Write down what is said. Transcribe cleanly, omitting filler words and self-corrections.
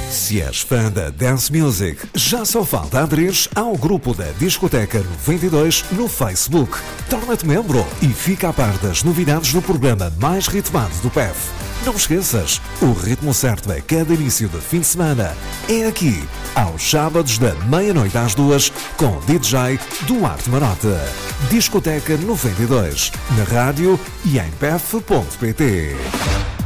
Se és fã da Dance Music, já só falta aderir ao grupo da Discoteca 92 no Facebook. Torna-te membro e fica a par das novidades do programa mais ritmado do PEF. Não esqueças, o ritmo certo a cada início de fim de semana é aqui, aos sábados da meia-noite às 2, com DJ Duarte Marota. Discoteca 92, na rádio e em pef.pt.